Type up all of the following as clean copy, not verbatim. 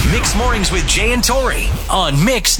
Mixed Mornings with Jay and Tori on Mix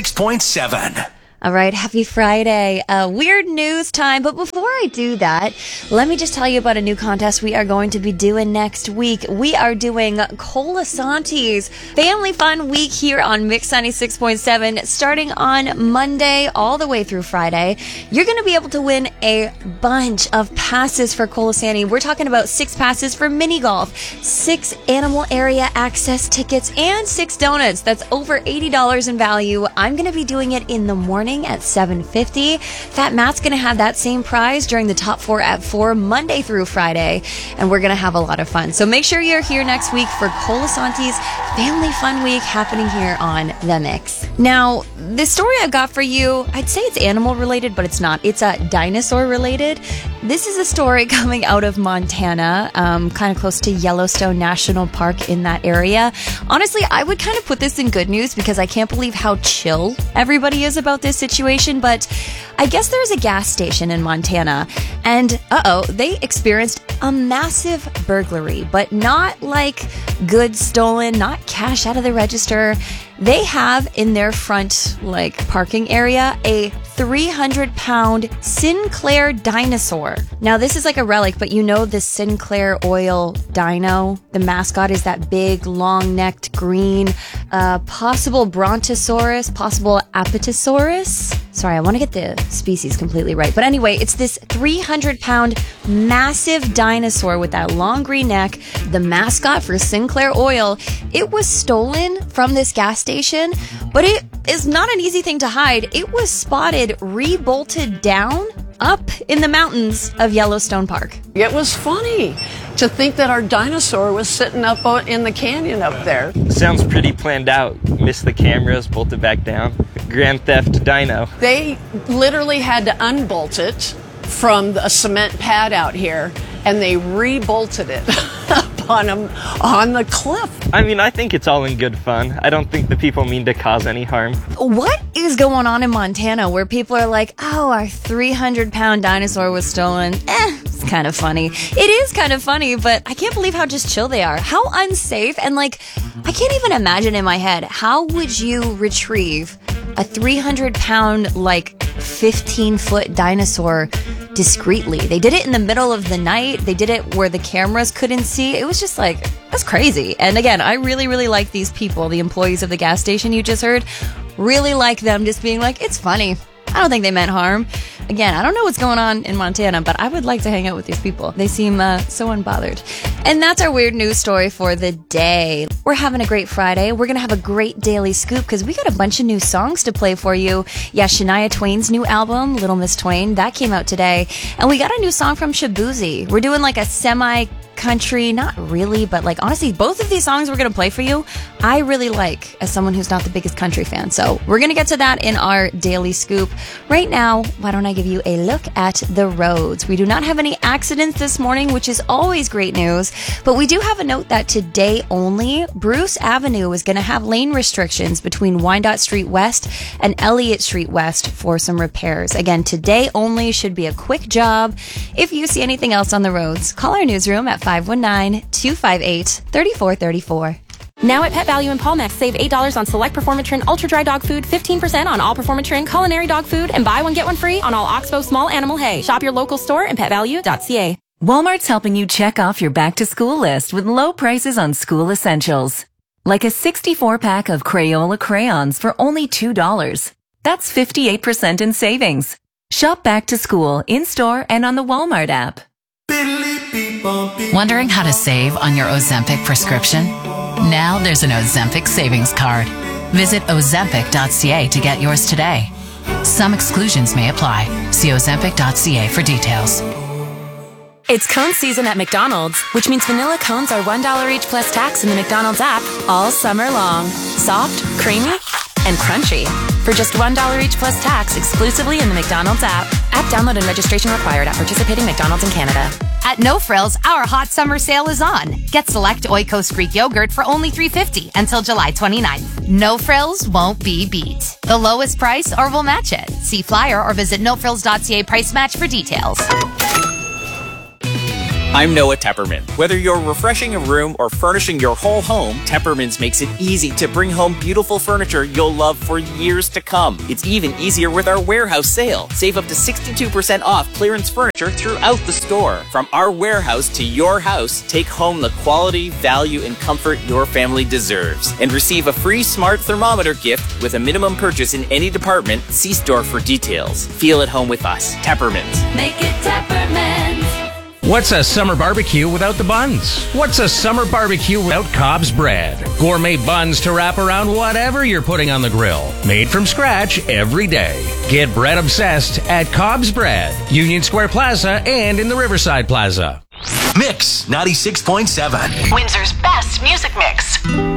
96.7. All right, happy Friday. Weird news time, but before I do that, let me just tell you about a new contest we are going to be doing next week. We are doing Colasante's Family Fun Week here on Mix 96.7, starting on Monday all the way through Friday. You're going to be able to win a bunch of passes for Colasanti. We're talking about 6 passes for mini golf, 6 animal area access tickets, and 6 donuts. That's over $80 in value. I'm going to be doing it in the morning at 7:50. Fat Matt's going to have that same prize during the top 4 at 4 Monday through Friday, and we're going to have a lot of fun. So make sure you're here next week for Colasante's Family Fun Week happening here on The Mix. Now, the story I've got for you, I'd say it's animal related, but it's not. It's dinosaur related. This is a story coming out of Montana, kind of close to Yellowstone National Park in that area. Honestly, I would kind of put this in good news because I can't believe how chill everybody is about this situation, but I guess there's a gas station in Montana, and they experienced a massive burglary, but not like goods stolen, not cash out of the register. They have in their front, parking area, a 300-pound Sinclair dinosaur. Now, this is like a relic, but you know the Sinclair oil dino? The mascot is that big, long-necked green, possible Brontosaurus, possible Apatosaurus. Sorry, I want to get the species completely right. But anyway, it's this 300-pound massive dinosaur with that long green neck, the mascot for Sinclair Oil. It was stolen from this gas station, but it is not an easy thing to hide. It was spotted re-bolted down up in the mountains of Yellowstone Park. It was funny to think that our dinosaur was sitting up in the canyon up there. Sounds pretty planned out. Missed the cameras, bolted back down. Grand theft dino. They literally had to unbolt it from a cement pad out here, and they re-bolted it up on the cliff. I mean, I think it's all in good fun. I don't think the people mean to cause any harm. What is going on in Montana where people are like, oh, our 300-pound dinosaur was stolen? It's kind of funny. It is kind of funny, but I can't believe how just chill they are. How unsafe. And I can't even imagine in my head, how would you retrieve a 300-pound, 15-foot dinosaur discreetly? They did it in the middle of the night. They did it where the cameras couldn't see. It was just that's crazy. And again, I really, really like these people, the employees of the gas station you just heard. Really like them just being it's funny. I don't think they meant harm. Again, I don't know what's going on in Montana, but I would like to hang out with these people. They seem so unbothered. And that's our weird news story for the day. We're having a great Friday. We're going to have a great daily scoop because we got a bunch of new songs to play for you. Yeah, Shania Twain's new album, Little Miss Twain, that came out today. And we got a new song from Shaboozey. We're doing a semi-country, not really, but honestly, both of these songs we're going to play for you, I really like as someone who's not the biggest country fan. So we're going to get to that in our daily scoop. Right now, why don't I give you a look at the roads? We do not have any accidents this morning, which is always great news, but we do have a note that today only, Bruce Avenue is going to have lane restrictions between Wyandotte Street West and Elliott Street West for some repairs. Again, today only, should be a quick job. If you see anything else on the roads, call our newsroom at 519-258-3434. Now at Pet Value in Palmex, save $8 on select Performatrin Ultra Dry Dog Food, 15% on all Performatrin Culinary Dog Food, and buy one get one free on all Oxbow Small Animal Hay. Shop your local store and petvalue.ca. Walmart's helping you check off your back-to-school list with low prices on school essentials. Like a 64-pack of Crayola crayons for only $2. That's 58% in savings. Shop back to school in-store and on the Walmart app. Wondering how to save on your Ozempic prescription? Now there's an Ozempic savings card. Visit Ozempic.ca to get yours today. Some exclusions may apply. See Ozempic.ca for details. It's cone season at McDonald's, which means vanilla cones are $1 each plus tax in the McDonald's app all summer long. Soft, creamy, and crunchy. For just $1 each plus tax exclusively in the McDonald's app. App download and registration required at participating McDonald's in Canada. At No Frills, our hot summer sale is on. Get select Oikos Greek yogurt for only $3.50 until July 29th. No Frills won't be beat. The lowest price or we'll match it. See flyer or visit nofrills.ca price match for details. I'm Noah Tepperman. Whether you're refreshing a room or furnishing your whole home, Tepperman's makes it easy to bring home beautiful furniture you'll love for years to come. It's even easier with our warehouse sale. Save up to 62% off clearance furniture throughout the store. From our warehouse to your house, take home the quality, value, and comfort your family deserves. And receive a free smart thermometer gift with a minimum purchase in any department. See store for details. Feel at home with us. Tepperman's. Make it Tepperman's. What's a summer barbecue without the buns? What's a summer barbecue without Cobb's bread? Gourmet buns to wrap around whatever you're putting on the grill. Made from scratch every day. Get bread obsessed at Cobb's Bread, Union Square Plaza, and in the Riverside Plaza. Mix 96.7. Windsor's best music mix.